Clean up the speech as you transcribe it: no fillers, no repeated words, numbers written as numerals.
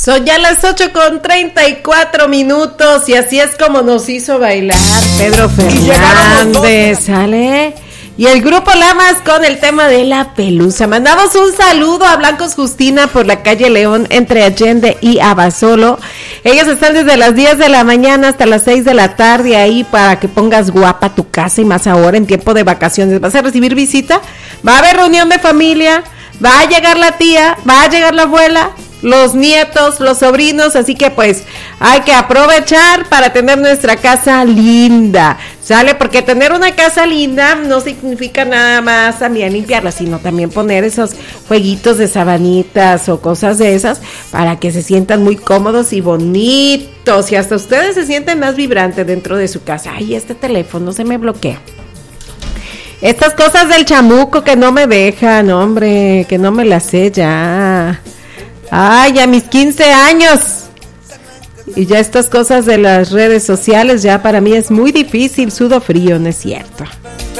Son ya las 8:34 y así es como nos hizo bailar Pedro Fernández, ¿sale? Y el grupo Lamas con el tema de la pelusa. Mandamos un saludo a Blancos Justina por la calle León entre Allende y Abasolo. Ellos están desde las 10 de la mañana hasta las 6 de la tarde ahí para que pongas guapa tu casa, y más ahora en tiempo de vacaciones. ¿Vas a recibir visita? Va a haber reunión de familia, va a llegar la tía, va a llegar la abuela, los nietos, los sobrinos, así que pues hay que aprovechar para tener nuestra casa linda, ¿sale? Porque tener una casa linda no significa nada más también limpiarla, sino también poner esos jueguitos de sabanitas o cosas de esas para que se sientan muy cómodos y bonitos, y hasta ustedes se sienten más vibrantes dentro de su casa. Ay, este teléfono se me bloquea. Estas cosas del chamuco que no me dejan, hombre, que no me las sé ya. Ay, a mis 15 años. Y ya estas cosas de las redes sociales ya para mí es muy difícil, sudo frío, ¿no es cierto?